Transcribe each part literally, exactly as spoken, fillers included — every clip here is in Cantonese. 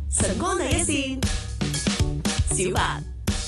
晨光第一線，小白。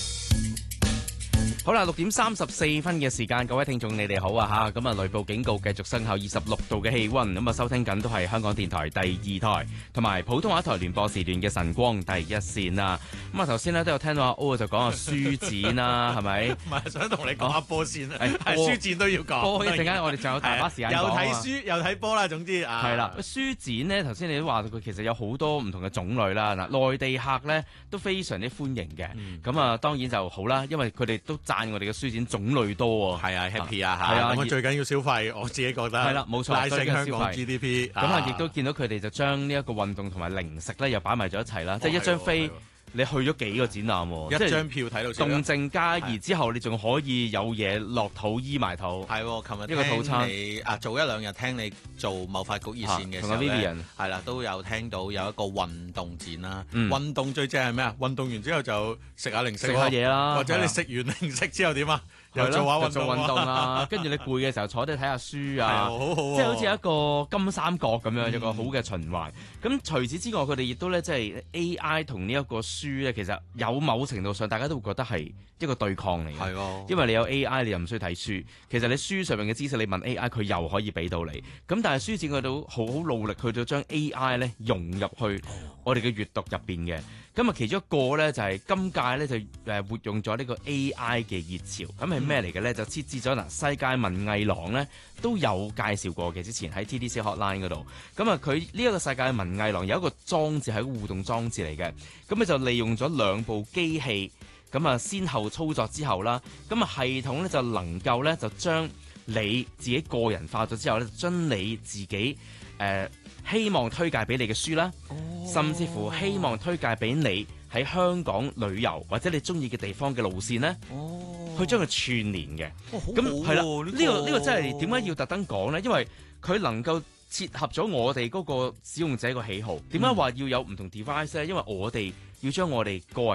好啦，六點三十四分嘅時間，各位聽眾你哋好啊吓，咁啊雷暴警告繼續生效，二十六度嘅氣溫，咁啊收聽緊都係香港電台第二台同埋普通話台聯播時段嘅晨光第一線啦。咁啊頭先咧都有聽到阿 O 就講下書展啦，係咪？ 唔係想同你講下波先啊， 係係書展都要講。 波一陣間我哋仲有大把時間講又睇啊。 書又睇波啦，總之啊， 係啦，書展咧頭先你都話佢其實有好多唔同嘅種類啦。嗱，內地客咧都非常之歡迎嘅，咁啊、嗯、當然就好啦，因為佢哋都讚我哋嘅書展種類多喎。 係啊 happy 啊係啊， 咁最緊要消費，我自己覺得係啦，冇錯， 拉升香消費港 G D P。 咁啊，亦都見到佢哋就將呢一個運動同埋零食咧，又擺埋咗一齊啦，即係一張飛。你去咗幾個展覽喎？ 一張票睇到動靜皆宜之後，你仲可以有嘢落肚醫埋肚。 係喎，琴日一個套餐你啊，早一兩日聽你做貿發局熱線嘅時候咧，係啦，都有聽到有一個運動展啦。運動最正係咩啊？運動完之後就食下零食， 食下嘢啦。 或者你食完零食之後點啊？又做下運動， 做運動啊！跟住你攰嘅時候坐低睇下書啊， 好好， 即係好似一個金三角咁樣，有個好嘅循環。咁除此之外，佢哋亦都咧，即係 A I 同呢一個書咧，其實有某程度上，大家都會覺得係一個對抗嚟嘅。係喎，因為你有 A I，你又唔需要睇書。其實你書上面嘅知識，你問 A I，佢又可以俾到你。咁但係書展佢都好好努力去到將 A I 咧融入去我哋嘅閱讀入邊嘅。咁啊，其中一個咧就係今屆咧就誒活用咗呢個 A I 嘅熱潮。咁係咩嚟嘅咧？就設置咗嗱，世界文藝廊咧都有介紹過嘅，之前喺 T D C Hotline 嗰度。咁啊，佢呢一個世界文藝廊有一個裝置係一個互動裝置嚟嘅。咁佢就利用咗兩部機器，咁啊先後操作之後啦，咁啊系統咧就能夠咧就將你自己個人化咗之後咧，將你自己誒、呃、希望推介俾你嘅書啦，哦、甚至乎希望推介俾你喺香港旅遊或者你中意嘅地方嘅路線咧，哦、去將佢串聯嘅。咁係啦，呢、呢個呢、呢個真係點解要特登講咧？因為佢能夠切合咗我哋嗰個使用者個喜好。點解話要有唔同 device 咧？因為我哋要將我哋個人